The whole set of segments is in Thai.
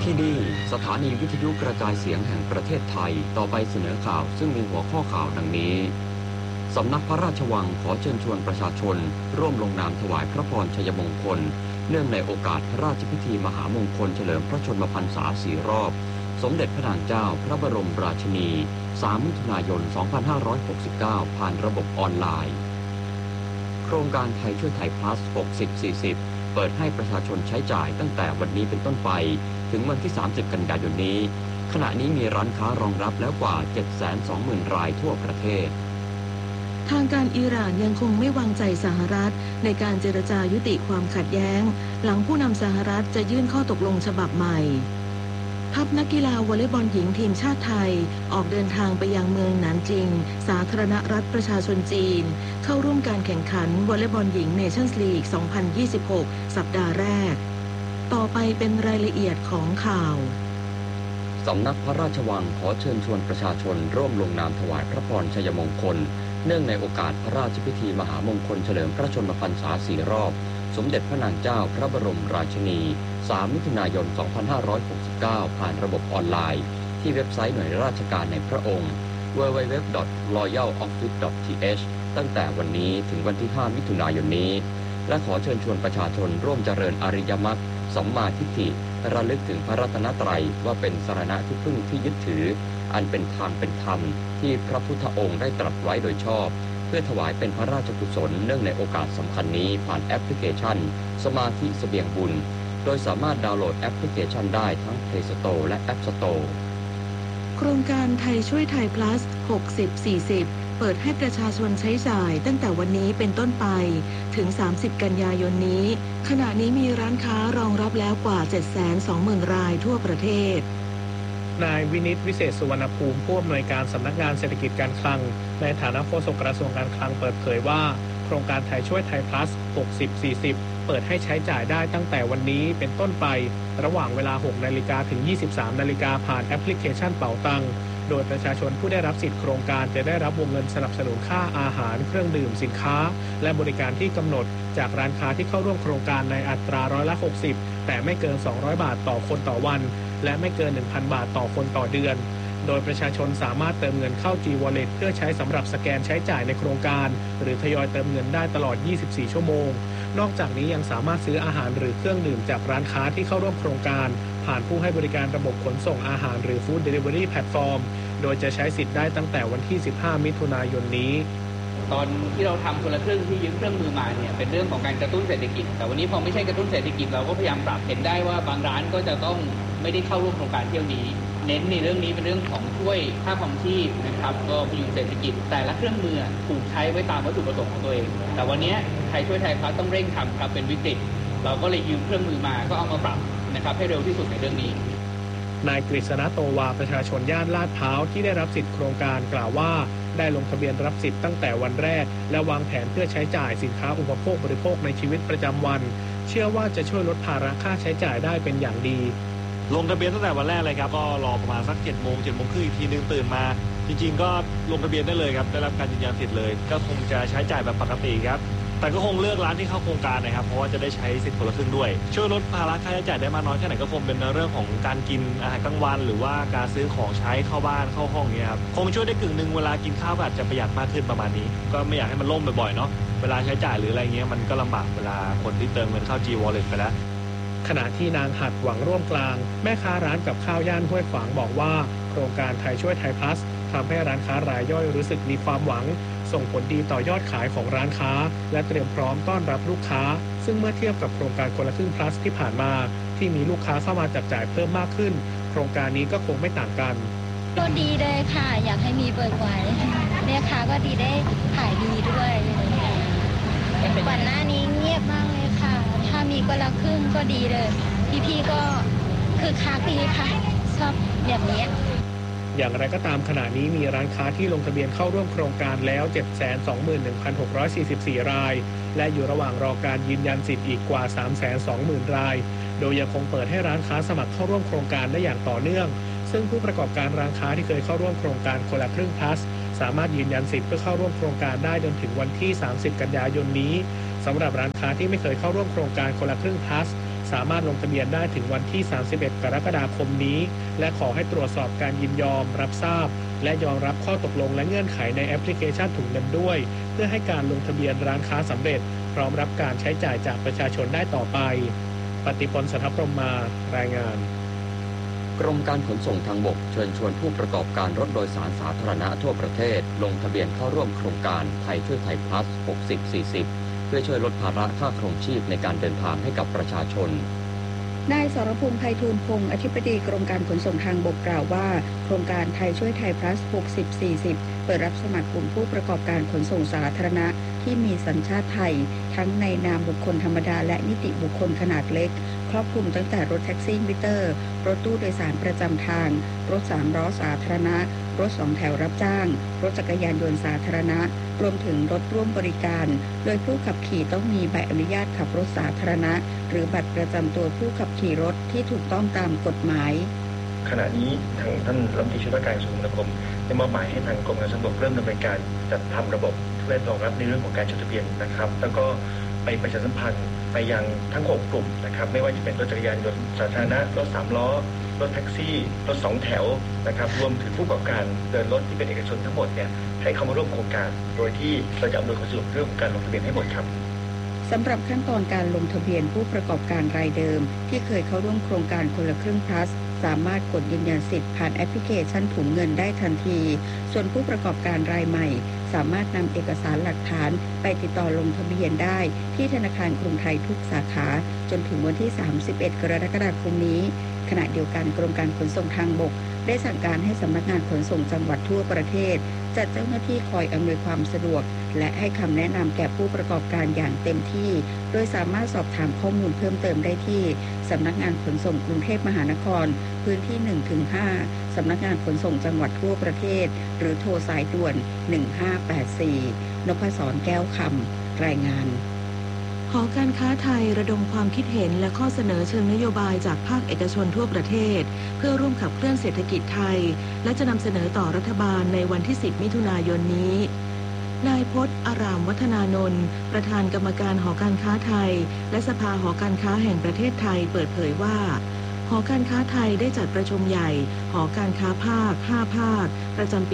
ที่นี่สถานีวิทยุกระจายเสียงแห่งประเทศไทยต่อไปเสนอข่าวซึ่งมีหัวข้อข่าวดังนี้สำนักพระราชวังขอเชิญชวนประชาชนร่วมลงนามถวายพระพรชัยมงคลเนื่องในโอกาสพระราชพิธีมหามงคลเฉลิมพระชนมพรรษา4 รอบสมเด็จพระนางเจ้าพระบรมราชินี3 มิถุนายน 2569 ผ่านระบบออนไลน์โครงการไทยช่วยไทย plus 60-40 เปิดให้ประชาชนใช้จ่ายตั้งแต่วันนี้เป็นต้นไปถึงวันที่ 30 กันยายนนี้ขณะนี้มีร้านค้ารองรับแล้วกว่า 720,000 รายทั่วประเทศทางการอิหร่านยังคงไม่วางใจสหรัฐในการเจรจายุติความขัดแย้งหลังผู้นำสหรัฐจะยื่นข้อตกลงฉบับใหม่ทัพนักกีฬาวอลเลย์บอลหญิงทีมชาติไทยออกเดินทางไปยังเมืองหนานจิงสาธารณรัฐประชาชนจีนเข้าร่วมการแข่งขันวอลเลย์บอลหญิงเนชั่นส์ลีก 2026 สัปดาห์แรกต่อไปเป็นรายละเอียดของข่าวสำนักพระราชวังขอเชิญชวนประชาชนร่วมลงนามถวายพระพรชัยมงคลเนื่องในโอกาสพระราชพิธีมหามงคลเฉลิมพระชนมพรรษา4 รอบสมเด็จพระนางเจ้าพระบรมราชินี3 มิถุนายน 2569 ผ่านระบบออนไลน์ที่เว็บไซต์หน่วยราชการในพระองค์ www.royaloffice.th ตั้งแต่วันนี้ถึงวันที่ 5 มิถุนายนนี้และขอเชิญชวนประชาชนร่วมเจริญอริยมรรคสัมมาทิฏฐิระลึกถึงพระรัตนตรัยว่าเป็นสรณะที่พึ่งที่ยึดถืออันเป็นทางเป็นธรรมที่พระพุทธองค์ได้ตรัสไว้โดยชอบเพื่อถวายเป็นพระราชกุศลเนื่องในโอกาสสำคัญนี้ผ่านแอปพลิเคชันสมาธิเสบียงบุญโดยสามารถดาวน์โหลดแอปพลิเคชันได้ทั้ง Play Store และ App Store โครงการไทยช่วยไทย plus 60-40 เปิดให้ประชาชนใช้จ่ายตั้งแต่วันนี้เป็นต้นไปถึง 30 กันยายนนี้ขณะนี้มีร้านค้ารองรับแล้วกว่า 720,000 รายทั่วประเทศนายวินิตวิเศษสุวรรณภูมิผู้อำนวยการสำนักงานเศรษฐกิจการคลังในฐานะโฆษกกระทรวงการคลังเปิดเผยว่าโครงการไทยช่วยไทย plus 60-40 เปิดให้ใช้จ่ายได้ตั้งแต่วันนี้เป็นต้นไประหว่างเวลา 6 นาฬิกาถึง 23 นาฬิกาผ่านแอปพลิเคชันเป๋าตังโดยประชาชนผู้ได้รับสิทธิโครงการจะได้รับวงเงินสนับสนุนค่าอาหารเครื่องดื่มสินค้าและบริการที่กำหนดจากร้านค้าที่เข้าร่วมโครงการในอัตรา60%แต่ไม่เกิน200 บาทต่อคนต่อวันและไม่เกิน 1,000 บาทต่อคนต่อเดือนโดยประชาชนสามารถเติมเงินเข้า G-Wallet เพื่อใช้สำหรับสแกนใช้จ่ายในโครงการหรือทยอยเติมเงินได้ตลอด 24 ชั่วโมงนอกจากนี้ยังสามารถซื้ออาหารหรือเครื่องดื่มจากร้านค้าที่เข้าร่วมโครงการผ่านผู้ให้บริการระบบขนส่งอาหารหรือ Food Delivery Platform โดยจะใช้สิทธิ์ได้ตั้งแต่วันที่ 15 มิถุนายนนี้ตอนที่เราทำคนละครึ่งที่ยืมเครื่องมือมาเนี่ยเป็นเรื่องของการกระตุ้นเศรษฐกิจแต่วันนี้พอไม่ใช่กระตุ้นเศรษฐกิจเราก็พยายามปรับเห็นได้ว่าบางร้านก็จะต้องไม่ได้เข้าร่วมโครงการเที่ยวนี้เน้นในเรื่องนี้เป็นเรื่องของช่วยค่าครองชีพนะครับก็พยุงเศรษฐกิจแต่ละเครื่องมือถูกใช้ไว้ตามวัตถุประสงค์ของตัวเองแต่วันนี้ไทยช่วยไทยพลัสต้องเร่งทำครับเป็นวิกฤตเราก็เลยยืมเครื่องมือมาก็เอามาปรับนะครับให้เร็วที่สุดในเรื่องนี้นายกฤษณะโตวาประชาชนย่านลาดพร้าวที่ได้รับสิทธิโครงการกล่าวว่าได้ลงทะเบียนรับสิทธิ์ตั้งแต่วันแรกและวางแผนเพื่อใช้จ่ายสินค้าอุปโภคบริโภคในชีวิตประจำวันเชื่อว่าจะช่วยลดภาระค่าใช้จ่ายได้เป็นอย่างดีลงทะเบียนตั้งแต่วันแรกเลยครับก็รอประมาณสัก7 โมงครึ่งอีกทีนึงตื่นมาจริงๆก็ลงทะเบียนได้เลยครับได้รับการยืนยันสิทธิ์เลยก็คงจะใช้จ่ายแบบปกติครับแต่ก็คงเลือกร้านที่เข้าโครงการนะครับเพราะว่าจะได้ใช้สิทธิ์คนละครึ่งด้วยช่วยลดภาระค่าใช้จ่ายได้มากน้อยแค่ไหนก็คงเป็นเรื่องของการกินอาหารกลางวันหรือว่าการซื้อของใช้เข้าบ้านเข้าห้องเนี่ยครับคงช่วยได้กึ่งนึงเวลากินข้าวอาจจะประหยัดมากขึ้นประมาณนี้ก็ไม่อยากให้มันล่มบ่อยๆเนาะเวลาใช้จ่ายหรืออะไรเงี้ยมันก็ลำบากเวลาคนที่เติมเงินเข้า G-Wallet ไปแล้วขณะที่นางหัดหวังร่วมกลางแม่ค้าร้านกับข้าวย่านห้วยขวางบอกว่าโครงการไทยช่วยไทย plus ทำให้ร้านค้ารายย่อยรู้สึกมีความหวังส่งผลดีต่อยอดขายของร้านค้าและเตรียมพร้อมต้อนรับลูกค้าซึ่งเมื่อเทียบกับโครงการคนละครึ่ง plus ที่ผ่านมาที่มีลูกค้าเข้ามาจับจ่ายเพิ่มมากขึ้นโครงการนี้ก็คงไม่ต่างกันก็ดีเลยค่ะอยากให้มีบ่อยๆแม่ค้าก็ดีได้ขายดีด้วยก่อนหน้านี้เงียบมากเลยค่ะถ้ามีคนละครึ่งก็ดีเลยพี่ๆก็คือค้าดีค่ะชอบแบบนี้อย่างไรก็ตามขณะนี้มีร้านค้าที่ลงทะเบียนเข้าร่วมโครงการแล้ว 721,644 รายและอยู่ระหว่างรอการยืนยันสิทธิ์อีกกว่า 320,000 รายโดยยังคงเปิดให้ร้านค้าสมัครเข้าร่วมโครงการได้อย่างต่อเนื่องซึ่งผู้ประกอบการร้านค้าที่เคยเข้าร่วมโครงการคนละครึ่ง plus สามารถยืนยันสิทธิ์เพื่อเข้าร่วมโครงการได้จนถึงวันที่ 30 กันยายนนี้สำหรับร้านค้าที่ไม่เคยเข้าร่วมโครงการคนละครึ่ง plus สามารถลงทะเบียนได้ถึงวันที่ 31 กรกฎาคมนี้และขอให้ตรวจสอบการยินยอมรับทราบและยอมรับข้อตกลงและเงื่อนไขในแอปพลิเคชันถุงเงินด้วยเพื่อให้การลงทะเบียนร้านค้าสำเร็จพร้อมรับการใช้จ่ายจากประชาชนได้ต่อไปปฏิพล สัทธพรหมารายงานกรมการขนส่งทางบกเชิญชวนผู้ประกอบการรถโดยสารสาธารณะทั่วประเทศลงทะเบียนเข้าร่วมโครงการไทยช่วยไทย plus 60-40 เพื่อช่วยลดภาระค่าครองชีพในการเดินทางให้กับประชาชนนายสรพงษ์ไพฑูรย์พงษ์อธิบดีกรมการขนส่งทางบกกล่าวว่าโครงการไทยช่วยไทย plus 60-40 เปิดรับสมัครกลุ่มผู้ประกอบการขนส่งสาธารณะที่มีสัญชาติไทยทั้งในนามบุคคลธรรมดาและนิติบุคคลขนาดเล็กครอบคลุมตั้งแต่รถแท็กซี่มิเตอร์รถตู้โดยสารประจำทางรถ3ล้อสาธารณะรถ2แถวรับจ้างรถจักรยานยนต์สาธารณะรวมถึงรถร่วมบริการโดยผู้ขับขี่ต้องมีใบอนุญาตขับรถสาธารณะหรือบัตรประจำตัวผู้ขับขี่รถที่ถูกต้องตามกฎหมายขณะนี้ทางท่านรัฐมนตรีช่วยว่าการกระทรวงคมนาคมได้มอบหมายให้ทางกรมการขนส่งเริ่มดำเนินการจัดทำระบบเพื่อรองรับในเรื่องของการจดทะเบียนนะครับแล้วก็ไปประชาสัมพันธ์ไปยังทั้ง6กลุ่มนะครับไม่ว่าจะเป็นรถจักรยานยนต์สาธารณะรถ3ล้อรถแท็กซี่รถ2แถวนะครับรวมถึงผู้ประกอบการเดินรถที่เป็นเอกชนทั้งหมดเนี่ยให้เข้ามาร่วมโครงการโดยที่เราจะอำนวยความสะดวกเรื่องของการลงทะเบียนให้หมดครับสำหรับขั้นตอนการลงทะเบียนผู้ประกอบการรายเดิมที่เคยเข้าร่วมโครงการคนละครึ่ง plus สามารถกดยืนยันสิทธิ์ผ่านแอปพลิเคชันถุงเงินได้ทันทีส่วนผู้ประกอบการรายใหม่สามารถนำเอกสารหลักฐานไปติดต่อลงทะเบียนได้ที่ธนาคารกรุงไทยทุกสาขาจนถึงวันที่ 31 กรกฎาคมนี้ขณะเดียวกันกรมการขนส่งทางบกได้สั่งการให้สำนักงานขนส่งจังหวัดทั่วประเทศจัดเจ้าหน้าที่คอยอำนวยความสะดวกและให้คำแนะนำแก่ผู้ประกอบการอย่างเต็มที่โดยสามารถสอบถามข้อมูลเพิ่มเติมได้ที่สำนักงานขนส่งกรุงเทพมหานครพื้นที่ 1-5 สำนักงานขนส่งจังหวัดทั่วประเทศหรือโทรสายด่วน 1584 นพศรแก้วคำรายงานหอการค้าไทยระดมความคิดเห็นและข้อเสนอเชิงนโยบายจากภาคเอกชนทั่วประเทศเพื่อร่วมขับเคลื่อนเศรษฐกิจไทยและจะนำเสนอต่อรัฐบาลในวันที่ 10 มิถุนายนนี้นายพจน์อารามวัฒนานนท์ประธานกรรมการหอการค้าไทยและสภาหอการค้าแห่งประเทศไทยเปิดเผยว่าหอการค้าไทยได้จัดประชุมใหญ่หอการค้าภาค5ภาคประจำปี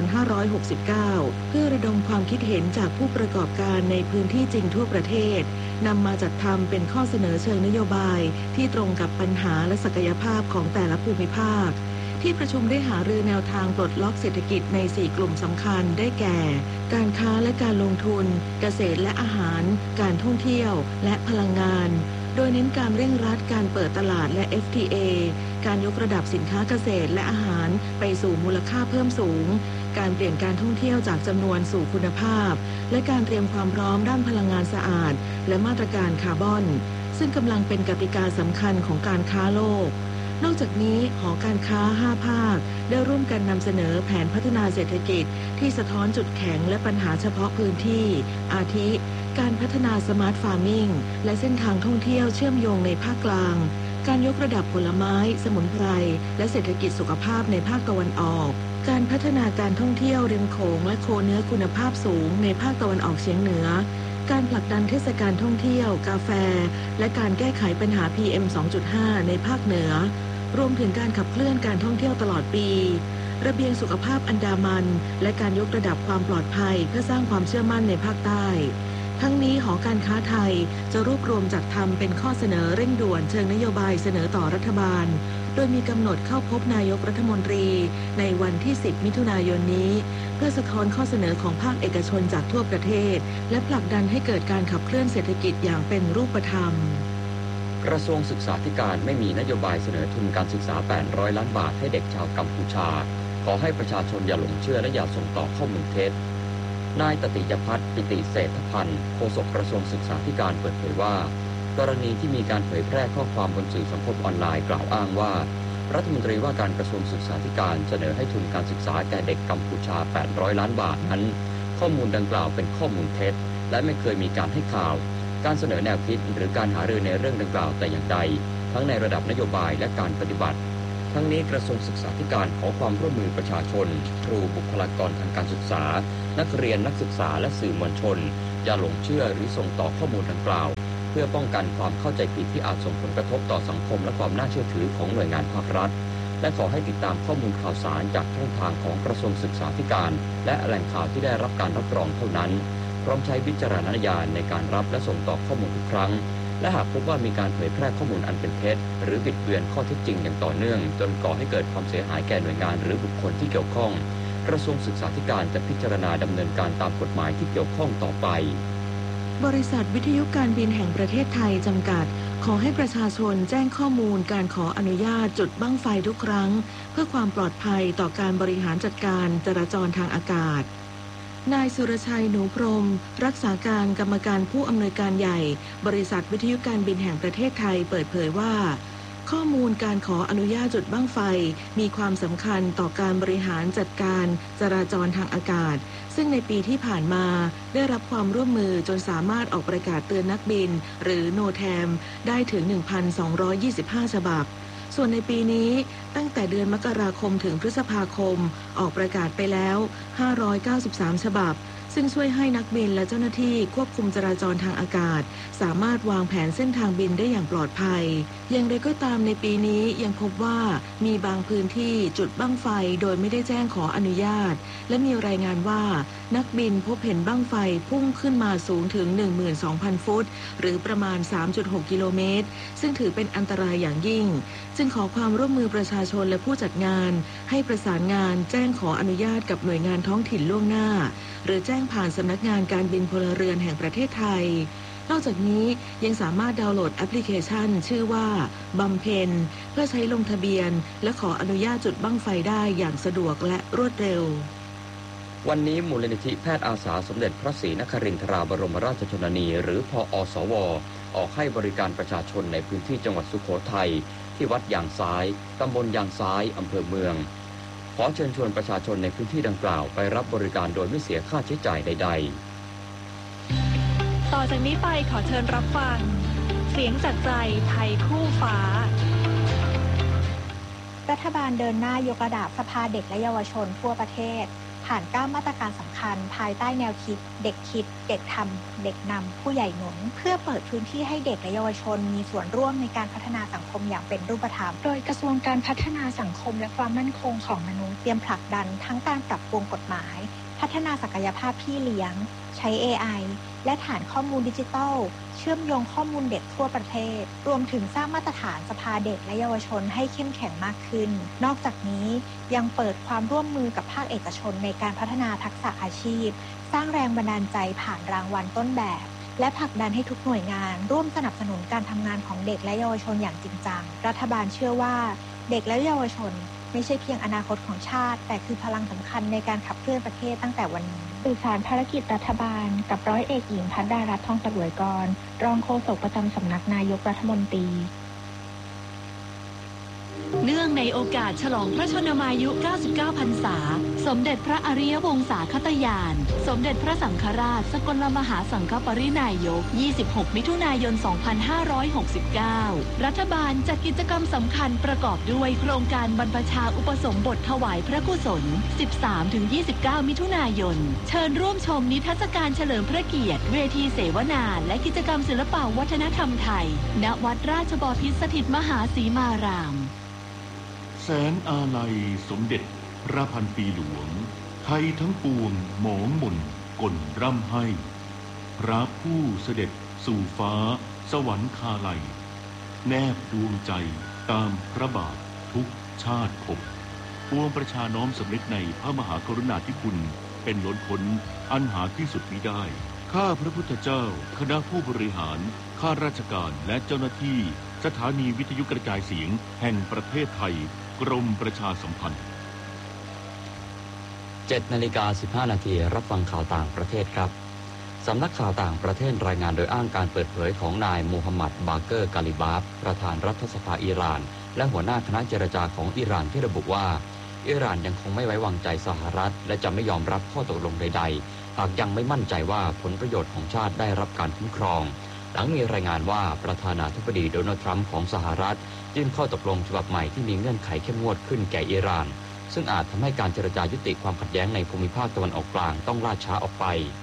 2569 เพื่อระดมความคิดเห็นจากผู้ประกอบการในพื้นที่จริงทั่วประเทศนำมาจัดทำเป็นข้อเสนอเชิงนโยบายที่ตรงกับปัญหาและศักยภาพของแต่ละภูมิภาคที่ประชุมได้หารือแนวทางปลดล็อกเศรษฐกิจใน4กลุ่มสำคัญได้แก่การค้าและการลงทุนเกษตรและอาหารการท่องเที่ยวและพลังงานโดยเน้นการเร่งรัดการเปิดตลาดและ FTA การยกระดับสินค้าเกษตรและอาหารไปสู่มูลค่าเพิ่มสูงการเปลี่ยนการท่องเที่ยวจากจำนวนสู่คุณภาพและการเตรียมความพร้อมด้านพลังงานสะอาดและมาตรการคาร์บอนซึ่งกำลังเป็นกติกาสำคัญของการค้าโลกนอกจากนี้หอการค้า5ภาคได้ร่วมกันนำเสนอแผนพัฒนาเศรษฐกิจที่สะท้อนจุดแข็งและปัญหาเฉพาะพื้นที่อาทิการพัฒนาสมาร์ทฟาร์มิ่งและเส้นทางท่องเที่ยวเชื่อมโยงในภาคกลางการยกระดับผลไม้สมุนไพรและเศรษฐกิจสุขภาพในภาคตะวันออกการพัฒนาการท่องเที่ยวริมโขงและโคเนื้อคุณภาพสูงในภาคตะวันออกเฉียงเหนือการผลักดันเทศกาลท่องเที่ยวกาแฟและการแก้ไขปัญหา PM 2.5 ในภาคเหนือรวมถึงการขับเคลื่อนการท่องเที่ยวตลอดปีระเบียงสุขภาพอันดามันและการยกระดับความปลอดภัยเพื่อสร้างความเชื่อมั่นในภาคใต้ทั้งนี้หอการค้าไทยจะรวบรวมจัดทำเป็นข้อเสนอเร่งด่วนเชิงนโยบายเสนอต่อรัฐบาลโดยมีกำหนดเข้าพบนายกรัฐมนตรีในวันที่ 10 มิถุนายนนี้เพื่อสะท้อนข้อเสนอของภาคเอกชนจากทั่วประเทศและผลักดันให้เกิดการขับเคลื่อนเศรษฐกิจอย่างเป็นรูปธรรมกระทรวงศึกษาธิการไม่มีนโยบายเสนอทุนการศึกษา800ล้านบาทให้เด็กชาวกัมพูชาขอให้ประชาชนอย่าหลงเชื่อและอย่าส่งต่อข้อมูลเท็จนายตติยพัฒน์ปิติเศรษฐพันธ์โฆษกกระทรวงศึกษาธิการเปิดเผยว่ากรณีที่มีการเผยแพร่ข้อความบนสื่อสังคมออนไลน์กล่าวอ้างว่ารัฐมนตรีว่าการกระทรวงศึกษาธิการเสนอให้ทุนการศึกษาแก่เด็กกัมพูชา800ล้านบาทนั้นข้อมูลดังกล่าวเป็นข้อมูลเท็จและไม่เคยมีการให้ข่าวการเสนอแนวคิดหรือการหารือในเรื่องดังกล่าวแต่อย่างใดทั้งในระดับนโยบายและการปฏิบัติทั้งนี้กระทรวงศึกษาธิการขอความร่วมมือประชาชนครูบุคลากรทางการศึกษานักเรียนนักศึกษาและสื่อมวลชนอย่าหลงเชื่อหรือส่งต่อข้อมูลดังกล่าวเพื่อป้องกันความเข้าใจผิดที่อาจส่งผลกระทบต่อสังคมและความน่าเชื่อถือของหน่วยงานภาครัฐและขอให้ติดตามข้อมูลข่าวสารจากช่องทางของกระทรวงศึกษาธิการและแหล่งข่าวที่ได้รับการรับรองเท่านั้นพร้อมใช้วิจารณญาณในการรับและส่งต่อข้อมูลทุกครั้งและหากพบว่ามีการเผยแพร่ข้อมูลอันเป็นเท็จหรือบิดเบือนข้อเท็จจริงอย่างต่อเนื่องจนก่อให้เกิดความเสียหายแก่หน่วยงานหรือบุคคลที่เกี่ยวข้องกระทรวงศึกษาธิการจะพิจารณาดำเนินการตามกฎหมายที่เกี่ยวข้องต่อไปบริษัทวิทยุการบินแห่งประเทศไทยจำกัดขอให้ประชาชนแจ้งข้อมูลการขออนุญาตจุดบั้งไฟทุกครั้งเพื่อความปลอดภัยต่อการบริหารจัดการจราจรทางอากาศนายสุรชัยหนูพรหมรักษาการกรรมการผู้อำนวยการใหญ่บริษัทวิทยุการบินแห่งประเทศไทยเปิดเผยว่าข้อมูลการขออนุญาตจุดบั้งไฟมีความสำคัญต่อการบริหารจัดการจราจรทางอากาศซึ่งในปีที่ผ่านมาได้รับความร่วมมือจนสามารถออกประกาศเตือนนักบินหรือโนแทมได้ถึง 1,225 ฉบับส่วนในปีนี้ตั้งแต่เดือนมกราคมถึงพฤษภาคมออกประกาศไปแล้ว593ฉบับซึ่งช่วยให้นักบินและเจ้าหน้าที่ควบคุมจราจรทางอากาศสามารถวางแผนเส้นทางบินได้อย่างปลอดภัยอย่างไรก็ตามในปีนี้ยังพบว่ามีบางพื้นที่จุดบั้งไฟโดยไม่ได้แจ้งขออนุญาตและมีรายงานว่านักบินพบเห็นบั้งไฟพุ่งขึ้นมาสูงถึง 12,000 ฟุตหรือประมาณ 3.6 กิโลเมตรซึ่งถือเป็นอันตรายอย่างยิ่งจึงขอความร่วมมือประชาชนและผู้จัดงานให้ประสานงานแจ้งขออนุญาตกับหน่วยงานท้องถิ่นล่วงหน้าหรือแจ้งผ่านสำนักงานการบินพลเรือนแห่งประเทศไทยนอกจากนี้ยังสามารถดาวน์โหลดแอปพลิเคชันชื่อว่าบำเพ็ญเพื่อใช้ลงทะเบียนและขออนุญาตจุดบั้งไฟได้อย่างสะดวกและรวดเร็ววันนี้มูลนิธิแพทย์อาสาสมเด็จพระศรีนครินทราบรมราชชนนีหรือพอสวออกให้บริการประชาชนในพื้นที่จังหวัดสุโขทัยที่วัดยางซ้ายตำบลยางซ้ายอำเภอเมืองขอเชิญชวนประชาชนในพื้นที่ดังกล่าวไปรับบริการโดยไม่เสียค่าใช้จ่ายใดๆต่อจากนี้ไปขอเชิญรับฟังเสียงจากใจไทยคู่ฟ้ารัฐบาลเดินหน้ายกระดับสภาเด็กและเยาวชนทั่วประเทศผ่าน9มาตรการสำคัญภายใต้แนวคิดเด็กคิดเด็กทำเด็กนำผู้ใหญ่หนุนเพื่อเปิดพื้นที่ให้เด็กและเยาวชนมีส่วนร่วมในการพัฒนาสังคมอย่างเป็นรูปธรรมโดยกระทรวงการพัฒนาสังคมและความมั่นคงของมนุษย์เตรียมผลักดันทั้งการปรับปรุงกฎหมายพัฒนาศักยภาพพี่เลี้ยงใช้ AI และฐานข้อมูลดิจิทัลเชื่อมโยงข้อมูลเด็กทั่วประเทศรวมถึงสร้างมาตรฐานสภาเด็กและเยาวชนให้เข้มแข็งมากขึ้นนอกจากนี้ยังเปิดความร่วมมือกับภาคเอกชนในการพัฒนาทักษะอาชีพสร้างแรงบันดาลใจผ่านรางวัลต้นแบบและผลักดันให้ทุกหน่วยงานร่วมสนับสนุนการทำงานของเด็กและเยาวชนอย่างจริงจังรัฐบาลเชื่อว่าเด็กและเยาวชนไม่ใช่เพียงอนาคตของชาติแต่คือพลังสำคัญในการขับเคลื่อนประเทศตั้งแต่วันนี้สื่อสารภารกิจรัฐบาลกับร้อยเอกหญิงภัทรดารัตน์ทองเสวยกรรองโฆษกประจำสำนักนายกรัฐมนตรีเนื่องในโอกาสฉลองพระชนมายุ 99 พรรษาสมเด็จพระอริยวงศาคตญาณสมเด็จพระสังฆราชสกลมหาสังฆปรินายก 26 มิถุนายน 2569 รัฐบาลจัดกิจกรรมสำคัญประกอบด้วยโครงการบรรพชาอุปสมบทถวายพระกุศล 13-29 มิถุนายนเชิญร่วมชมนิทรรศการเฉลิมพระเกียรติเวทีเสวนาและกิจกรรมศิลปวัฒนธรรมไทยณวัดราชบพิตรสถิตมหาสีมารามแสนอาลัยสมเด็จพระพันปีหลวงไทยทั้งปวงหมองมนก่นร่ำให้พระผู้เสด็จสู่ฟ้าสวรรคาลัยแนบดวงใจตามพระบาททุกชาติภพปวงประชาน้อมสำนึกในพระมหากรุณาธิคุณเป็นล้นพ้นอันหาที่สุดมิได้ข้าพระพุทธเจ้าคณะผู้บริหารข้าราชการและเจ้าหน้าที่สถานีวิทยุกระจายเสียงแห่งประเทศไทยกรมประชาสัมพันธ์ 7:15 นาทีรับฟังข่าวต่างประเทศครับสำนักข่าวต่างประเทศรายงานโดยอ้างการเปิดเผยของนายมูฮัมหมัดบาเกอร์กาลิบาฟประธานรัฐสภาอิหร่านและหัวหน้าคณะเจรจาของอิหร่านที่ระบุว่าอิหร่านยังคงไม่ไว้วางใจสหรัฐและจะไม่ยอมรับข้อตกลงใดๆหากยังไม่มั่นใจว่าผลประโยชน์ของชาติได้รับการคุ้มครองหลังมีรายงานว่าประธานาธิบดีโดนัลด์ทรัมป์ของสหรัฐยื่นข้อตกลงฉบับใหม่ที่มีเงื่อนไขเข้มงวดขึ้นแก่อิหร่านซึ่งอาจทำให้การเจรจายุติความขัดแย้งในภูมิภาคตะวันออกกลางต้องล่าช้าออกไป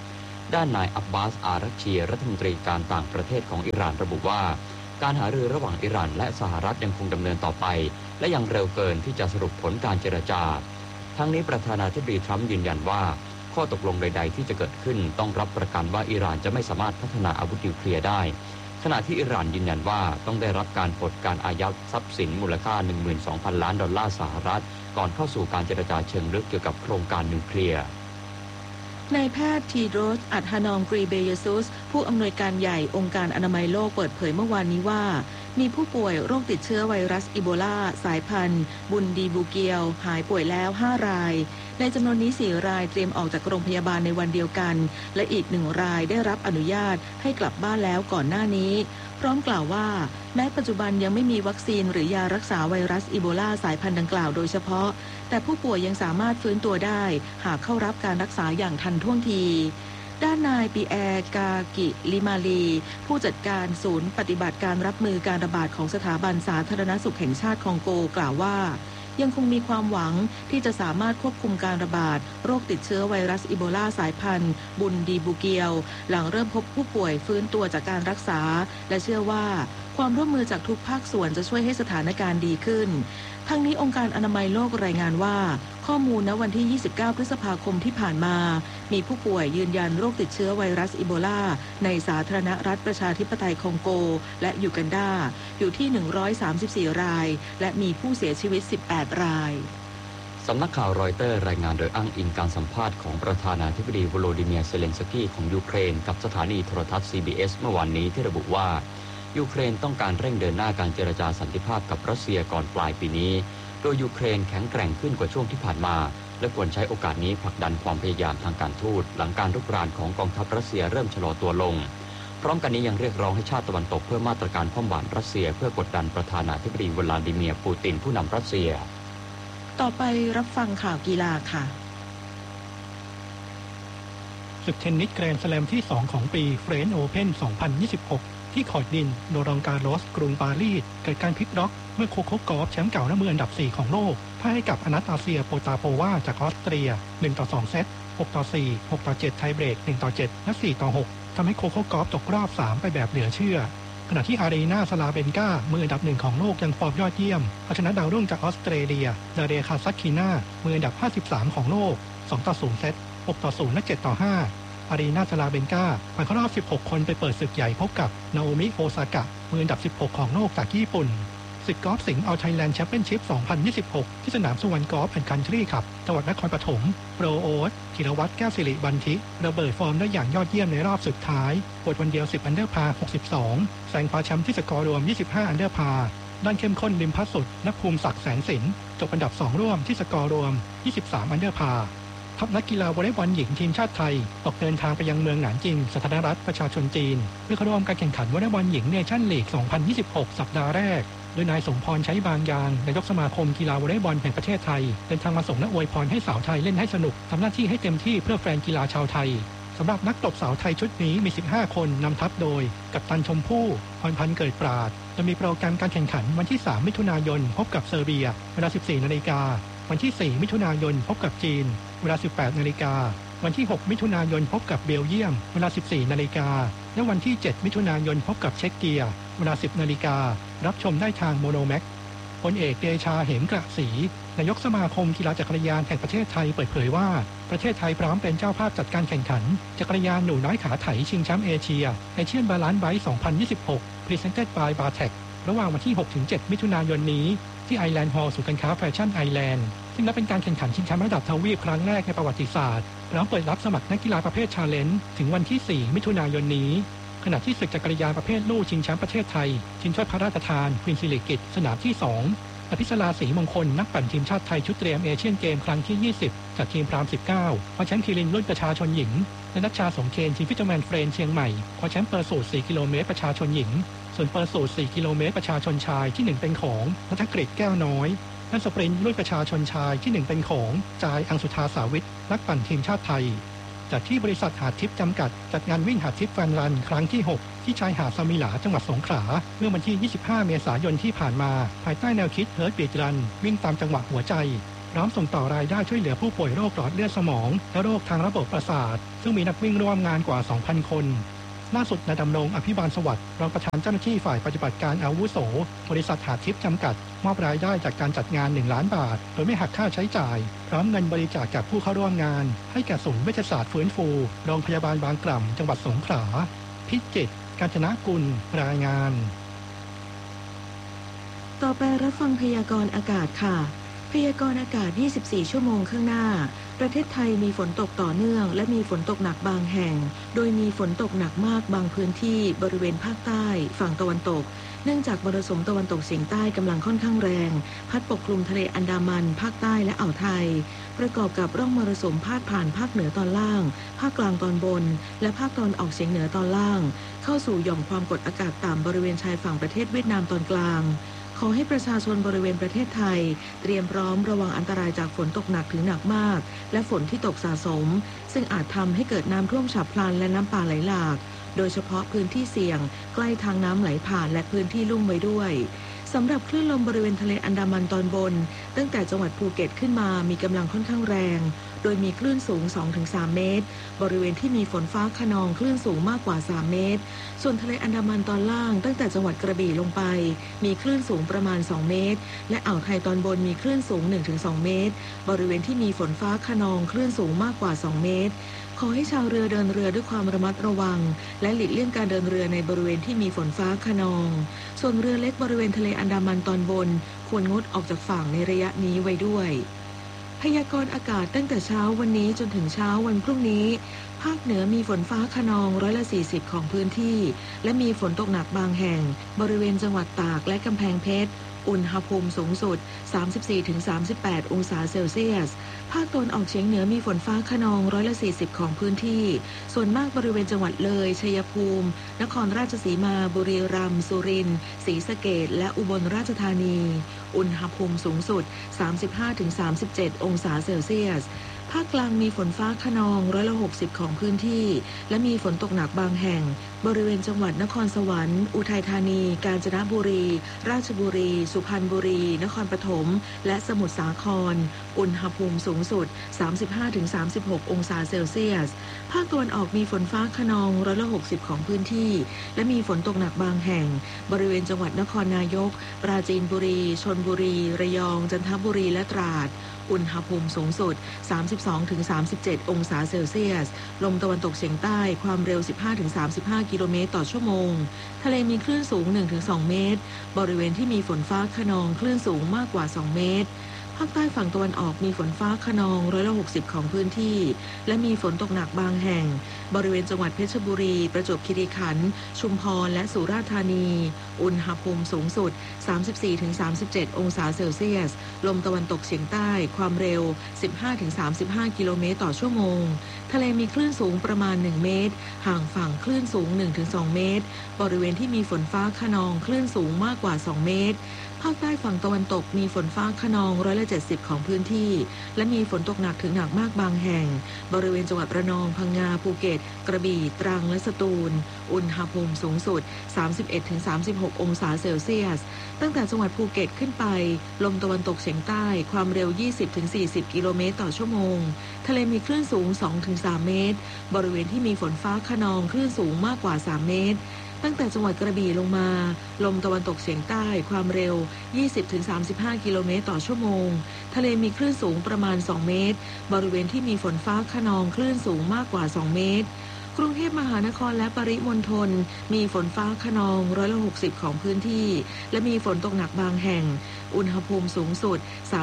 ด้านนายอับบาส อารักชีรัฐมนตรีการต่างประเทศของอิหร่านระบุว่าการหารือระหว่างอิหร่านและสหรัฐยังคงดำเนินต่อไปและยังเร็วเกินที่จะสรุปผลการเจรจาทั้งนี้ประธานาธิบดีทรัมป์ยืนยันว่าข้อตกลงใดๆที่จะเกิดขึ้นต้องรับประกันว่าอิหร่านจะไม่สามารถพัฒนาอาวุธนิวเคลียร์ได้ขณะที่อิหร่านยืนยันว่าต้องได้รับการปลดการอายัดทรัพย์สินมูลค่า 12,000 ล้านดอลลาร์สหรัฐก่อนเข้าสู่การเจรจาเชิงลึกเกี่ยวกับโครงการนิวเคลียร์นายแพทย์ทีโดรส อัธานอง กรีเบเยซุสผู้อำนวยการใหญ่องค์การอนามัยโลกเปิดเผยเมื่อวานนี้ว่ามีผู้ป่วยโรคติดเชื้อไวรัสอีโบลาสายพันธุ์บุนดีบูเกียวหายป่วยแล้ว5รายในจำนวนนี้4รายเตรียมออกจากโรงพยาบาลในวันเดียวกันและอีก1รายได้รับอนุญาตให้กลับบ้านแล้วก่อนหน้านี้พร้อมกล่าวว่าแม้ปัจจุบันยังไม่มีวัคซีนหรือยารักษาไวรัสอีโบลาสายพันธุ์ดังกล่าวโดยเฉพาะแต่ผู้ป่วยยังสามารถฟื้นตัวได้หากเข้ารับการรักษาอย่างทันท่วงทีด้านนายปีแอร์กากิลิมาลีผู้จัดการศูนย์ปฏิบัติการรับมือการระบาดของสถาบันสาธารณสุขแห่งชาติคองโกกล่าวว่ายังคงมีความหวังที่จะสามารถควบคุมการระบาดโรคติดเชื้อไวรัสอีโบลาสายพันธุ์บุนดีบูเกียวหลังเริ่มพบผู้ป่วยฟื้นตัวจากการรักษาและเชื่อว่าความร่วมมือจากทุกภาคส่วนจะช่วยให้สถานการณ์ดีขึ้นทั้งนี้องค์การอนามัยโลกรายงานว่าข้อมูลณวันที่ 29 พฤษภาคมที่ผ่านมามีผู้ป่วยยืนยันโรคติดเชื้อไวรัสอีโบลาในสาธารณรัฐประชาธิปไตยคองโกและยูกันดาอยู่ที่ 134 รายและมีผู้เสียชีวิต 18 รายสำนักข่าวรอยเตอร์รายงานโดยอ้างอิงการสัมภาษณ์ของประธานาธิบดีโวโลดิเมียร์เซเลนสกี้ของยูเครนกับสถานีโทรทัศน์ CBS เมื่อวานนี้ที่ระบุว่ายูเครนต้องการเร่งเดินหน้าการเจรจาสันติภาพกับรัสเซียก่อนปลายปีนี้โดยยูเครนแข็งแกร่งขึ้นกว่าช่วงที่ผ่านมาและควรใช้โอกาสนี้ผลักดันความพยายามทางการทูตหลังการรุกรานของกองทัพรัสเซียเริ่มชะลอตัวลงพร้อมกันนี้ยังเรียกร้องให้ชาติตะวันตกเพิ่มมาตรการคว่ำบาตรรัสเซียเพื่อกดดันประธานาธิบดีวลาดิเมียร์ปูตินผู้นำรัสเซียต่อไปรับฟังข่าวกีฬาค่ะศึกเทนนิสแกรนด์สแลมที่2ของปีเฟรนช์โอเพ่น 2026ที่คอร์ตดินโรองการ์โลสกรุงปารีสเกิดการพลิกล็อกเมื่อโคโคกอล์ฟแชมป์เก่าและมืออันดับ4ของโลกพ่ายให้กับอนาตาเซียโปตาโปวาจากออสเตรีย 1-2 เซต 6-4 6-7 ไทยเบรก 1-7 และ 4-6 ทำให้โคโคกอล์ฟตกรอบ3ไปแบบเหลือเชื่อขณะที่อารีนาสลาเบนกามืออันดับ1ของโลกยังฟอร์มยอดเยี่ยมเอาชนะดาวรุ่งจากออสเตรเลียดาเรคาซักคีนามืออันดับ53ของโลก 2-0 เซต 6-0 และ 7-5อารีนาสลาเบนกาผ่านเข้ารอบ16คนไปเปิดศึกใหญ่พบกับนาโอมิโอซากะมืออันดับ16ของโลกจากญี่ปุ่นศึกกอล์ฟสิงห์เอาไทยแลนด์แชมเปี้ยนชิพ 2026 ที่สนามสุวรรณกอล์ฟแอนด์คันทรีคลับจังหวัดนครปฐมโปรโอ๊ตธีรวัฒน์แก้วสิริบันทิระเบิดฟอร์มได้อย่างยอดเยี่ยมในรอบสุดท้ายปวดวันเดียว10อันเดอร์พาร์62แซงคว้าแชมป์ที่สกอร์รวม25อันเดอร์พาร์ด้านเข้มข้นริมพัดสุดและภูมิศักดิ์แสนสินจบอันดับ2ร่วมที่สกอร์รวม23อันเดอร์พาร์ทัพนักกีฬาวอลเลย์บอลหญิงทีมชาติไทยออกเดินทางไปยังเมืองหนานจิงสาธารณรัฐประชาชนจีนเพื่อเข้าร่วมการแข่งขันวอลเลย์บอลหญิงเนชั่นลีก 2026 สัปดาห์แรกโดยนายสมพรใช้บางยางนายกสมาคมกีฬาวอลเลย์บอลแห่งประเทศไทยเดินทางมาส่งและอวยพรให้สาวไทยเล่นให้สนุกทำหน้าที่ให้เต็มที่เพื่อแฟนกีฬาชาวไทยสำหรับนักตบสาวไทยชุดนี้มี15คนนำทัพโดยกัปตันชมพู่พรพันธ์เกิดปราดจะมีโปรแกรมการแข่งขันวันที่3มิถุนายนพบกับเซอร์เบียเวลา 14 นาฬิกาวันที่4มิถุนายนพบกับจีนเวลา 18 นาฬิกาวันที่6มิถุนายนพบกับเบลเยียมเวลา 14 นาฬิกาและวันที่7มิถุนายนพบกับเช็กเกียเวลา 10 นาฬิการับชมได้ทางโมโนแม็กพลเอกเดชาเหมกระศรีนายกสมาคมกีฬาจักรยานแห่งประเทศไทยเปิดเผยว่าประเทศไทยพร้อมเป็นเจ้าภาพจัดการแข่งขันจักรยานหนูน้อยขาไถชิงแชมป์เอเชียเอเชียนบาลานซ์ไบค์ 2026 Presented by Bartec ระหว่างวันที่ 6-7 มิถุนายนนี้ที่ไอแลนด์ฮอลล์ศูนย์การค้าแฟชั่นไอแลนด์ซึ่งนับเป็นการแข่งขันชิงแชมป์ระดับทวีปครั้งแรกในประวัติศาสตร์พร้อมเปิดรับสมัครนักกีฬาประเภทชาเลนจ์ถึงวันที่ 4 มิถุนายนนี้ขณะที่ศึกจักรยานประเภทลู่ชิงแชมป์ประเทศไทยชิงถ้วยพระราชทานควีนสิริกิติ์สนามที่2อภิสราศรีมงคลนักปั่นทีมชาติไทยชุดเตรียมเอเชียนเกมครั้งที่20จากทีมพราม19คว้าแชมป์คีรินรุ่นประชาชนหญิงและนัชชาสมเคนทีมฟิตเจอร์แมนเฟรนเชียงใหม่คว้าแชมป์เปอร์สูตร4กิโลเมตรประชาชนหญิงส่วนเปอร์สูตร4กิโลเมตรประชาชนชายที่1เป็นของณัฐกฤษแก้วน้อยและสปรินต์รุ่นประชาชนชายที่1เป็นของจายอังสุธาสาวิทนักปั่นทีมชาติไทยจากที่บริษัทหาดทิพย์จำกัดจัดงานวิ่งหาดทิพย์แฟนรันครั้งที่6ที่ชายหาดสมิหลาจังหวัดสงขลาเมื่อวันที่25เมษายนที่ผ่านมาภายใต้แนวคิดเฮิร์ตบีทรันวิ่งตามจังหวะหัวใจร้อมส่งต่อรายได้ช่วยเหลือผู้ป่วยโรคหลอดเลือดสมองและโรคทางระบบประสาทซึ่งมีนักวิ่งร่วมงานกว่า 2,000 คนล่าสุดนายดำรงอภิบาลสวัสดิ์รองประธานเจ้าหน้าที่ฝ่ายปฏิบัติการอาวุโสบริษัทหาทิพย์จำกัดมอบรายได้จากการจัดงาน1 ล้านบาทโดยไม่หักค่าใช้จ่ายพร้อมเงินบริจาคจากผู้เข้าร่วมงานให้แก่ศูนย์เวชศาสตร์ฟื้นฟูโรงพยาบาลบางกล่ำจังหวัดสงขลาพิจิตรกาญจนกุลรายงานต่อไปรับฟังพยากรณ์อากาศค่ะพยากรณ์อากาศ24 ชั่วโมงข้างหน้าประเทศไทยมีฝนตกต่อเนื่องและมีฝนตกหนักบางแห่งโดยมีฝนตกหนักมากบางพื้นที่บริเวณภาคใต้ฝั่งตะวันตกเนื่องจากมรสุมตะวันตกเฉียงใต้กำลังค่อนข้างแรงพัดปกคลุมทะเลอันดามันภาคใต้และอ่าวไทยประกอบกับร่องมรสุมพาดผ่านภาคเหนือตอนล่างภาคกลางตอนบนและภาคตะวันออกเฉียงเหนือตอนล่างเข้าสู่หย่อมความกดอากาศต่ำบริเวณชายฝั่งประเทศเวียดนามตอนกลางขอให้ประชาชนบริเวณประเทศไทยเตรียมพร้อมระวังอันตรายจากฝนตกหนักถึงหนักมากและฝนที่ตกสะสมซึ่งอาจทำให้เกิดน้ำท่วมฉับพลันและน้ำป่าไหลหลากโดยเฉพาะพื้นที่เสี่ยงใกล้ทางน้ำไหลผ่านและพื้นที่ลุ่มไว้ด้วยสำหรับคลื่นลมบริเวณทะเลอันดามันตอนบนตั้งแต่จังหวัดภูเก็ตขึ้นมามีกำลังค่อนข้างแรงโดยมีคลื่นสูง 2-3 เมตรบริเวณที่มีฝนฟ้าคะนองคลื่นสูงมากกว่า3 เมตรส่วนทะเลอันดามันตอนล่างตั้งแต่จังหวัดกระบี่ลงไปมีคลื่นสูงประมาณ2 เมตรและอ่าวไทยตอนบนมีคลื่นสูง 1-2 เมตรบริเวณที่มีฝนฟ้าคะนองคลื่นสูงมากกว่า2 เมตรขอให้ชาวเรือเดินเรือด้วยความระมัดระวังและหลีกเลี่ยงการเดินเรือในบริเวณที่มีฝนฟ้าคะนองส่วนเรือเล็กบริเวณทะเลอันดามันตอนบนควรงดออกจากฝั่งในระยะนี้ไว้ด้วยพยากรณ์อากาศตั้งแต่เช้าวันนี้จนถึงเช้าวันพรุ่งนี้ภาคเหนือมีฝนฟ้าคะนอง40%ของพื้นที่และมีฝนตกหนักบางแห่งบริเวณจังหวัดตากและกำแพงเพชรอุณหภูมิสูงสุด 34-38 องศาเซลเซียสภาคตะวันออกเฉียงเหนือมีฝนฟ้าคะนอง40%ของพื้นที่ส่วนมากบริเวณจังหวัดเลยชัยภูมินครราชสีมาบุรีรัมย์สุรินทร์ศรีสะเกษและอุบลราชธานีอุณหภูมิสูงสุด 35-37 องศาเซลเซียสภาคกลางมีฝนฟ้าคะนอง60%ของพื้นที่และมีฝนตกหนักบางแห่งบริเวณจังหวัดนครสวรรค์อุทัยธานีกาญจนบุรีราชบุรีสุพรรณบุรีนครปฐมและสมุทรสาครอุณหภูมิสูงสุด 35-36 องศาเซลเซียสภาคตะวันออกมีฝนฟ้าคะนอง60%ของพื้นที่และมีฝนตกหนักบางแห่งบริเวณจังหวัดนครนายกปราจีนบุรีชลบุรีระยองจันทบุรีและตราดอุณหภูมิสูงสุด 32-37 องศาเซลเซียสลมตะวันตกเฉียงใต้ความเร็ว 15-35 กิโลเมตรต่อชั่วโมงทะเลมีคลื่นสูง 1-2 เมตรบริเวณที่มีฝนฟ้าคะนองคลื่นสูงมากกว่า2 เมตรภาคใต้ฝั่งตะวันออกมีฝนฟ้าคะนอง60%ของพื้นที่และมีฝนตกหนักบางแห่งบริเวณจังหวัดเพชรบุรีประจวบคีรีขันธ์ชุมพรและสุราษฎร์ธานีอุณหภูมิสูงสุด 34-37 องศาเซลเซียสลมตะวันตกเฉียงใต้ความเร็ว 15-35 กิโลเมตรต่อชั่วโมงทะเลมีคลื่นสูงประมาณ1 เมตรห่างฝั่งคลื่นสูง 1-2 เมตรบริเวณที่มีฝนฟ้าคะนองคลื่นสูงมากกว่า2 เมตรภาคใต้ฝั่งตะวันตกมีฝนฟ้าคะนอง70%ของพื้นที่และมีฝนตกหนักถึงหนักมากบางแห่งบริเวณจังหวัดระนองพังงาภูเก็ตกระบี่ตรังและสตูลอุณหภูมิสูงสุด 31-36 องศาเซลเซียสตั้งแต่จังหวัดภูเก็ตขึ้นไปลมตะวันตกเฉียงใต้ความเร็ว 20-40 กิโลเมตรต่อชั่วโมงทะเลมีคลื่นสูง 2-3 เมตรบริเวณที่มีฝนฟ้าคะนองคลื่นสูงมากกว่า3 เมตรตั้งแต่จังหวัดกระบี่ลงมาลมตะวันตกเฉียงใต้ความเร็ว 20-35 กิโลเมตรต่อชั่วโมงทะเลมีคลื่นสูงประมาณ2 เมตรบริเวณที่มีฝนฟ้าคะนองคลื่นสูงมากกว่า2 เมตรกรุงเทพมหานครและปริมณฑลมีฝนฟ้าคะนอง60%ของพื้นที่และมีฝนตกหนักบางแห่งอุณหภูมิสูงสุด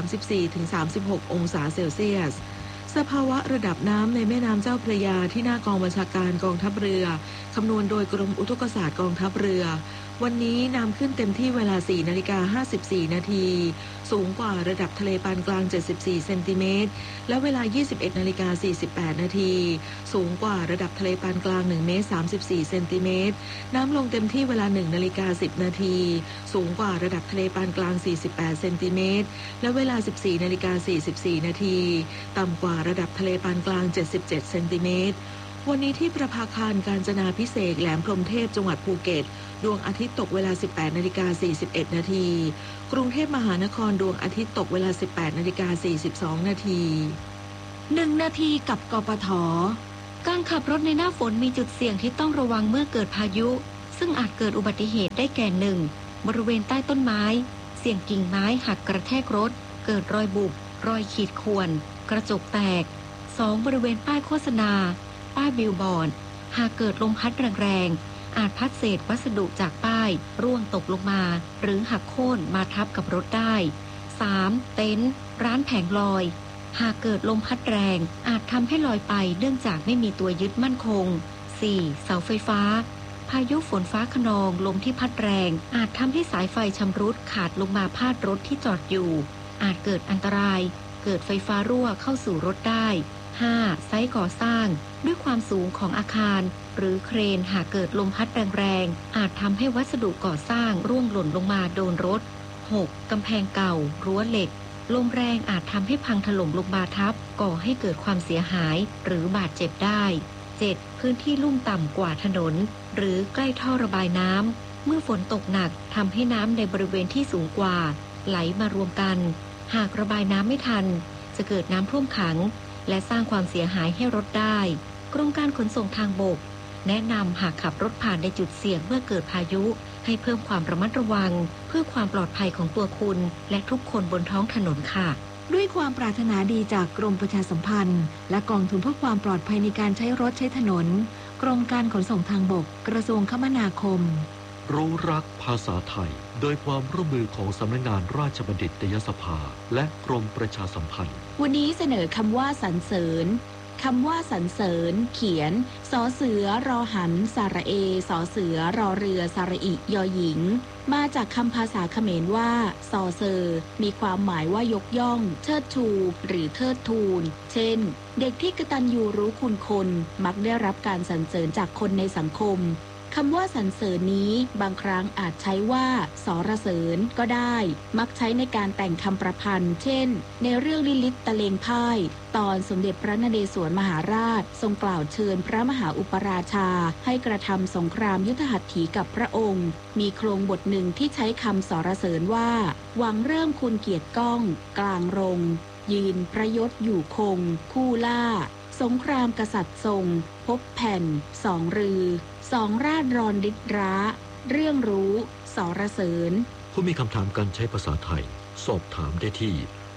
34-36 องศาเซลเซียสสภาวะระดับน้ำในแม่น้ำเจ้าพระยาที่หน้ากองบัญชาการกองทัพเรือคำนวณโดยกรมอุทกศาสตร์กองทัพเรือวันนี้น้ำขึ้นเต็มที่เวลา 4:54 นาทีสูงกว่าระดับทะเลปานกลาง74 เซนติเมตรและเวลา 21:48 นาทีสูงกว่าระดับทะเลปานกลาง1 เมตร 34 เซนติเมตรน้ำลงเต็มที่เวลา 1:10 นาทีสูงกว่าระดับทะเลปานกลาง48 เซนติเมตรและเวลา 14:44 นาทีต่ำกว่าระดับทะเลปานกลาง77 เซนติเมตรวันนี้ที่ประภาคารกาญจนาภิเษกแหลมพรหมเทพจังหวัดภูเก็ตดวงอาทิตย์ตกเวลา 18:41 นาทีกรุงเทพมหานครดวงอาทิตย์ตกเวลา 18:42 นาที 1 นาทีกับกปท.การขับรถในหน้าฝนมีจุดเสี่ยงที่ต้องระวังเมื่อเกิดพายุ ซึ่งอาจเกิดอุบัติเหตุได้แก่ 1. บริเวณใต้ต้นไม้เสี่ยงกิ่งไม้หักกระแทกรถเกิดรอยบุบรอยขีดข่วนกระจกแตก 2. บริเวณป้ายโฆษณาป้ายบิลบอร์ดหากเกิดลมพัดแรงๆอาจพัดเศษวัสดุจากป้ายร่วงตกลงมาหรือหักโค่นมาทับกับรถได้ 3. เต็นท์ร้านแผงลอยหากเกิดลมพัดแรงอาจทำให้ลอยไปเนื่องจากไม่มีตัวยึดมั่นคง 4. เสาไฟฟ้าพายุฝนฟ้าคะนองลมที่พัดแรงอาจทำให้สายไฟชำรุดขาดลงมาพาดรถที่จอดอยู่อาจเกิดอันตรายเกิดไฟฟ้ารั่วเข้าสู่รถได้ 5. ไซต์ก่อสร้างด้วยความสูงของอาคารหรือเครนหากเกิดลมพัดแรงๆอาจทำให้วัสดุก่อสร้างร่วงหล่นลงมาโดนรถ 6. กำแพงเก่ารั้วเหล็กลมแรงอาจทำให้พังถล่มลงมาทับก่อให้เกิดความเสียหายหรือบาดเจ็บได้ 7. พื้นที่ลุ่มต่ำกว่าถนนหรือใกล้ท่อระบายน้ำเมื่อฝนตกหนักทำให้น้ำในบริเวณที่สูงกว่าไหลมารวมกันหากระบายน้ำไม่ทันจะเกิดน้ำท่วมขังและสร้างความเสียหายให้รถได้กรมการขนส่งทางบกแนะนำหากขับรถผ่านในจุดเสี่ยงเมื่อเกิดพายุให้เพิ่มความระมัดระวังเพื่อความปลอดภัยของตัวคุณและทุกคนบนท้องถนนค่ะด้วยความปรารถนาดีจากกรมประชาสัมพันธ์และกองทุนเพื่อความปลอดภัยในการใช้รถใช้ถนนกรมการขนส่งทางบกกระทรวงคมนาคมรู้รักภาษาไทยโดยความร่วมมือของสำนักงานราชบัณฑิตยสภาและกรมประชาสัมพันธ์วันนี้เสนอคำว่าสรรเสริญคำว่าสรรเสริญเขียนสอเสือรอหันสระเอสอเสือรอเรือสระอิยอหญิงมาจากคำภาษาเขมรว่าซอเซอร์มีความหมายว่ายกย่องเชิดชูหรือเทิดทูนเช่นเด็กที่กตัญญูรู้คุณคนมักได้รับการสรรเสริญจากคนในสังคมคำว่าสรรเสริญนี้บางครั้งอาจใช้ว่าสรเสริญก็ได้มักใช้ในการแต่งคำประพันธ์เช่นในเรื่องลิลิตตะเลงพ่ายตอนสมเด็จพระนเรศวรมหาราชทรงกล่าวเชิญพระมหาอุปราชาให้กระทำสงครามยุทธหัตถีกับพระองค์มีโครงบทหนึ่งที่ใช้คำสรเสริญว่าหวังเริ่มคุณเกียรติก้องกลางรงยืนพระยศอยู่คงคู่ล่าสงครามกษัตริย์ทรงพบแผ่นสองรือสองราชรอนดิษร้าเรื่องรู้สรเสริญผู้มีคำถามการใช้ภาษาไทยสอบถามได้ที่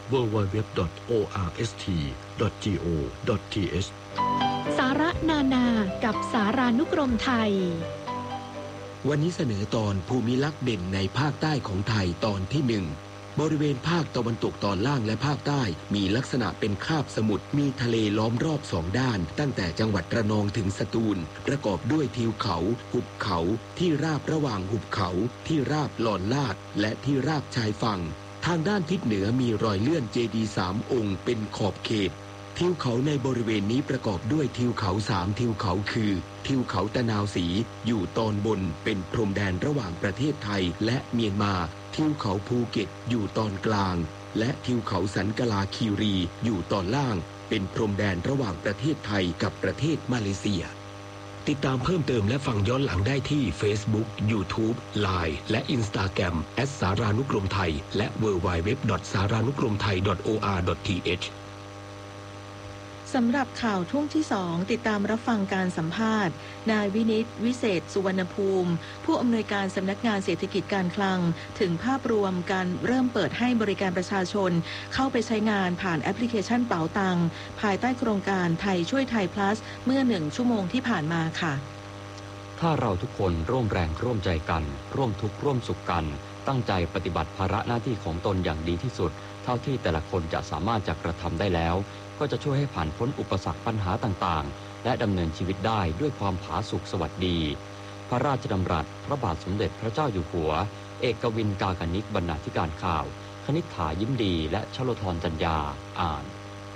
www.orst.go.th สาระนานากับสารานุกรมไทยวันนี้เสนอตอนภูมิลักษณ์เด่นในภาคใต้ของไทยตอนที่ 1บริเวณภาคตะวันตกตอนล่างและภาคใต้มีลักษณะเป็นคาบสมุทรมีทะเลล้อมรอบสองด้านตั้งแต่จังหวัดระนองถึงสตูลประกอบด้วยทิวเขาหุบเขาที่ราบระหว่างหุบเขาที่ราบหลอนลาดและที่ราบชายฝั่งทางด้านทิศเหนือมีรอยเลื่อนเจดีย์3 องค์เป็นขอบเขตทิวเขาในบริเวณนี้ประกอบด้วยทิวเขา3ทิวเขาคือทิวเขาตะนาวศรีอยู่ตอนบนเป็นพรมแดนระหว่างประเทศไทยและเมียนมาทิวเขาภูเก็ตอยู่ตอนกลางและทิวเขาสันกลาคีรีอยู่ตอนล่างเป็นพรมแดนระหว่างประเทศไทยกับประเทศมาเลเซียติดตามเพิ่มเติมและฟังย้อนหลังได้ที่ Facebook YouTube Line และ Instagram @ สารานุกรมไทยและ www.saranukromthai.or.th สำหรับข่าวช่วงที่ 2ติดตามรับฟังการสัมภาษณ์นายวินิตวิเศษสุวรรณภูมิผู้อำนวยการสำนักงานเศรษฐกิจการคลังถึงภาพรวมการเริ่มเปิดให้บริการประชาชนเข้าไปใช้งานผ่านแอปพลิเคชันเป๋าตังภายใต้โครงการไทยช่วยไทย plus เมื่อ1 ชั่วโมงที่ผ่านมาค่ะถ้าเราทุกคนร่วมแรงร่วมใจกันร่วมทุกข์ร่วมสุขกันตั้งใจปฏิบัติภาระหน้าที่ของตนอย่างดีที่สุดเท่าที่แต่ละคนจะสามารถจะกระทำได้แล้วก็จะช่วยให้ผ่านพ้นอุปสรรคปัญหาต่างๆและดำเนินชีวิตได้ด้วยความผาสุกสวัสดีพระราชดำรัสพระบาทสมเด็จพระเจ้าอยู่หัวเอกวินกากนิษฐ์บรรณาธิการข่าวคณิษฐายิ้มดีและชโลธรจัญญาอ่าน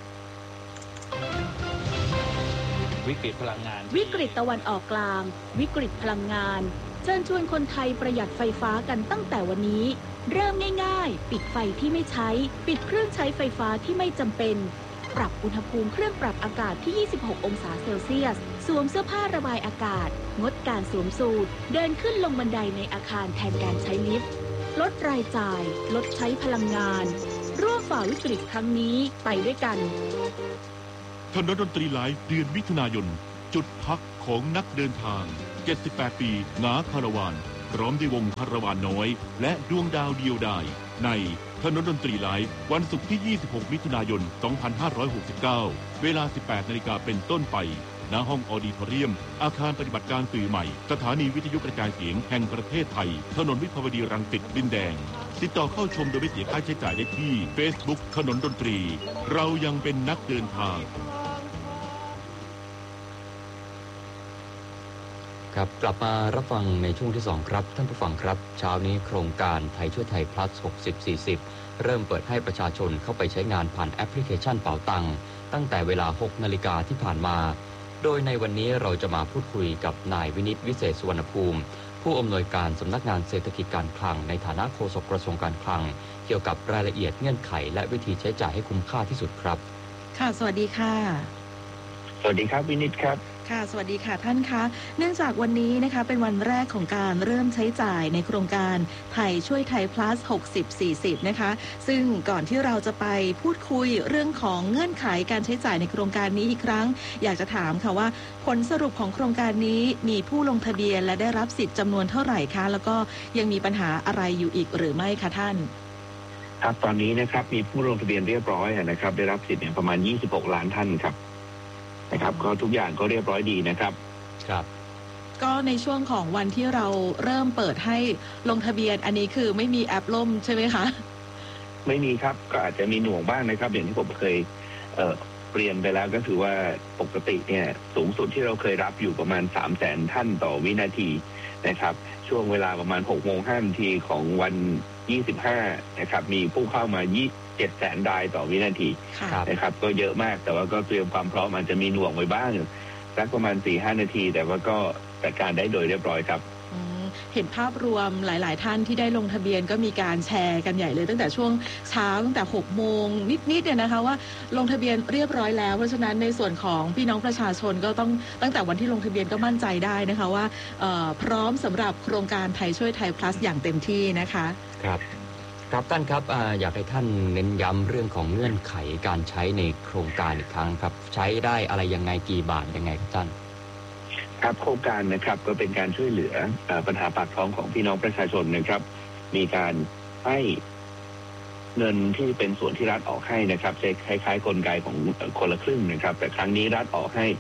วิกฤตพลังงานวิกฤตตะวันออกกลางวิกฤตพลังงานเชิญชวนคนไทยประหยัดไฟฟ้ากันตั้งแต่วันนี้เริ่มง่ายๆปิดไฟที่ไม่ใช้ปิดเครื่องใช้ไฟฟ้าที่ไม่จำเป็นปรับอุณหภูมิเครื่องปรับอากาศที่26 องศาเซลเซียสสวมเสื้อผ้าระบายอากาศงดการสวมสูทเดินขึ้นลงบันไดในอาคารแทนการใช้ลิฟต์ลดรายจ่ายลดใช้พลังงานร่วมฝ่าวิกฤตครั้งนี้ไปด้วยกันถนนดนตรีไลฟ์เดือนมิถุนายนจุดพักของนักเดินทาง78ปีหงาคาราวานพร้อมด้วยวงคาราวานน้อยและดวงดาวเดียวดายในถนนดนตรีไลฟ์วันศุกร์ที่26มิถุนายน2569เวลา 18 นาฬิกาเป็นต้นไปณห้องออดิทอเรียมอาคารปฏิบัติการสื่อใหม่สถานีวิทยุกระจายเสียงแห่งประเทศไทยถนนวิภาวดีรังสิตดินแดงติดต่อเข้าชมโดยไม่เสียค่าใช้จ่ายได้ที่ Facebook ถนนดนตรีเรายังเป็นนักเดินทางครับกลับมารับฟังในช่วงที่2ครับท่านผู้ฟังครับเช้านี้โครงการไทยช่วยไทย plus 60-40 เริ่มเปิดให้ประชาชนเข้าไปใช้งานผ่านแอปพลิเคชันเป๋าตังค์ตั้งแต่เวลา 6 นาฬิกาที่ผ่านมาโดยในวันนี้เราจะมาพูดคุยกับนายวินิตวิเศษสุวรรณภูมิผู้อำนวยการสำนักงานเศรษฐกิจการคลังในฐานะโฆษกกระทรวงการคลังเกี่ยวกับรายละเอียดเงื่อนไขและวิธีใช้จ่ายให้คุ้มค่าที่สุดครับค่ะสวัสดีค่ะสวัสดีครับวินิตครับค่ะสวัสดีค่ะท่านคะเนื่องจากวันนี้นะคะเป็นวันแรกของการเริ่มใช้จ่ายในโครงการไทยช่วยไทย plus 60-40 นะคะซึ่งก่อนที่เราจะไปพูดคุยเรื่องของเงื่อนไขการใช้จ่ายในโครงการนี้อีกครั้งอยากจะถามค่ะว่าผลสรุปของโครงการนี้มีผู้ลงทะเบียนและได้รับสิทธิ์จำนวนเท่าไหร่คะแล้วก็ยังมีปัญหาอะไรอยู่อีกหรือไม่คะท่านครับตอนนี้นะครับมีผู้ลงทะเบียนเรียบร้อยนะครับได้รับสิทธิ์ประมาณ26 ล้านท่านครับนะครับก็ทุกอย่างก็เรียบร้อยดีนะครับครับก็ในช่วงของวันที่เราเริ่มเปิดให้ลงทะเบียนอันนี้คือไม่มีแอปล่มใช่ไหมคะไม่มีครับก็อาจจะมีหน่วงบ้างนะครับอย่างที่ผมเคยเรียนไปแล้วก็คือว่าปกติเนี่ยสูงสุดที่เราเคยรับอยู่ประมาณ 300,000 ท่านต่อวินาทีนะครับช่วงเวลาประมาณ 6:05 นาทีของวัน25นะครับมีผู้เข้ามา700,000 รายต่อวินาทีนะครับก็เยอะมากแต่ว่าก็เตรียมความพร้อมอาจจะมีหน่วงไว้บ้างสักประมาณ 4-5 นาทีแต่ว่าก็จัดการได้โดยเรียบร้อยครับเห็นภาพรวมหลายๆท่านที่ได้ลงทะเบียนก็มีการแชร์กันใหญ่เลยตั้งแต่ช่วงเช้าตั้งแต่6 โมงนิดๆเนี่ยนะคะว่าลงทะเบียนเรียบร้อยแล้วเพราะฉะนั้นในส่วนของพี่น้องประชาชนก็ต้องตั้งแต่วันที่ลงทะเบียนก็มั่นใจได้นะคะว่าพร้อมสำหรับโครงการไทยช่วยไทย plus อย่างเต็มที่นะคะครับครับท่านครับอยากให้ท่านเน้นย้ำเรื่องของเงื่อนไขการใช้ในโครงการอีกครั้งครับใช้ได้อะไรยังไงกี่บาทยังไงครับท่านครับโครงการนะครับก็เป็นการช่วยเหลือปัญหาปากท้องของพี่น้องประชาชนนะครับมีการให้เงินที่เป็นส่วนที่รัฐออกให้นะครับจะคล้ายๆกลไกของคนละครึ่งนะครับแต่ครั้งนี้รัฐออกให้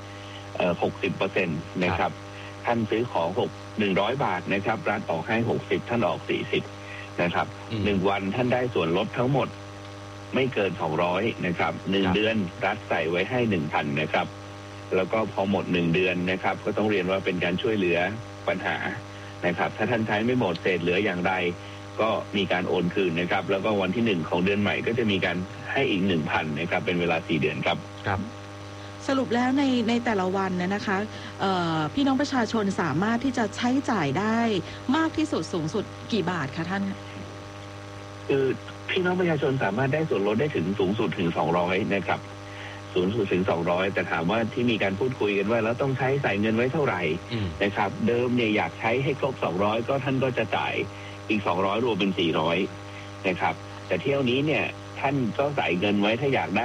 60%นะครับท่านซื้อของ100 บาทนะครับรัฐออกให้60ท่านออก40นะครับ1 วันท่านได้ส่วนลดทั้งหมดไม่เกิน200นะครับ1 เดือนรัฐใส่ไว้ให้ 1,000 นะครับแล้วก็พอหมด1 เดือนนะครับก็ต้องเรียนว่าเป็นการช่วยเหลือปัญหานะครับถ้าท่านใช้ไม่หมดเศษเหลืออย่างไรก็มีการโอนคืนนะครับแล้วก็วันที่1ของเดือนใหม่ก็จะมีการให้อีก 1,000 นะครับเป็นเวลา4 เดือนครับครับสรุปแล้วในแต่ละวันนะคะพี่น้องประชาชนสามารถที่จะใช้จ่ายได้มากที่สุดสูงสุดกี่บาทคะท่านคือพี่น้องประชาชนสามารถได้ส่วนลดได้ถึงสูงสุดถึง200นะครับสูงสุดถึง200แต่ถามว่าที่มีการพูดคุยกันว่าแล้วต้องใส่เงินไว้เท่าไหร่นะครับเดิมเนี่ยอยากใช้ให้ครบ200ก็ท่านก็จะจ่ายอีก200รวมเป็น400นะครับแต่เที่ยวนี้เนี่ยท่านก็ใส่เงินไว้ถ้าอยากได้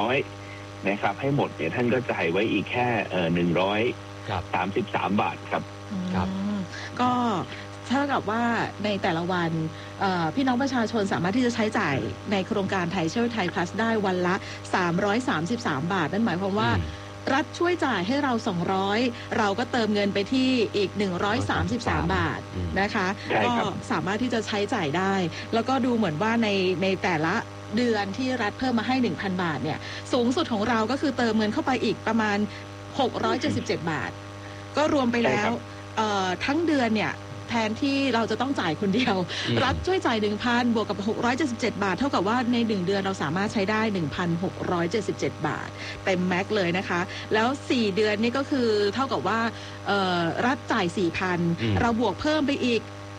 200นะครับให้หมดเนี่ยท่านก็จ่ายไว้อีกแค่133 บาทครับครับก็เท่ากับว่าในแต่ละวันพี่น้องประชาชนสามารถที่จะใช้จ่ายในโครงการไทยช่วยไทย plus ได้วันละ333 บาทนั่นหมายความว่ารัฐช่วยจ่ายให้เรา200เราก็เติมเงินไปที่อีก133 บาทนะคะก็สามารถที่จะใช้จ่ายได้แล้วก็ดูเหมือนว่าในแต่ละเดือนที่รัฐเพิ่มมาให้ 1,000 บาทเนี่ยสูงสุดของเราก็คือเติมเงินเข้าไปอีกประมาณ677 บาทก็รวมไปแล้วทั้งเดือนเนี่ยแทนที่เราจะต้องจ่ายคนเดียวรัฐช่วยจ่าย 1,000 บวกกับ677 บาทเท่ากับว่าใน1 เดือนเราสามารถใช้ได้ 1,677 บาทเต็มแม็กเลยนะคะแล้ว4 เดือนนี่ก็คือเท่ากับว่ารัฐจ่าย 4,000 เราบวกเพิ่มไปอีก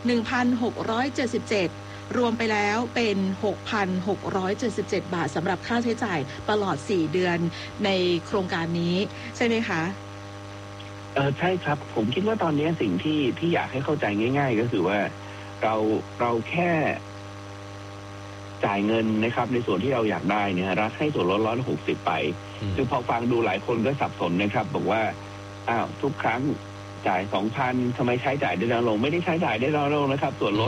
1,677 รวมไปแล้วเป็น 6,677 บาทสำหรับค่าใช้จ่ายตลอด4 เดือนในโครงการนี้ใช่ไหมคะใช่ครับผมคิดว่าตอนนี้สิ่งที่อยากให้เข้าใจง่ายๆก็คือว่าเราแค่จ่ายเงินนะครับในส่วนที่เราอยากได้เนี่ยรัฐให้ส่วนลด160ไปคือพอฟังดูหลายคนก็สับสนนะครับบอกว่าอ้าวทุกครั้งจ่าย 2,000 ทำไมใช้จ่ายได้น้อยลงไม่ได้ใช้จ่ายได้น้อยลงนะครับส่วนลด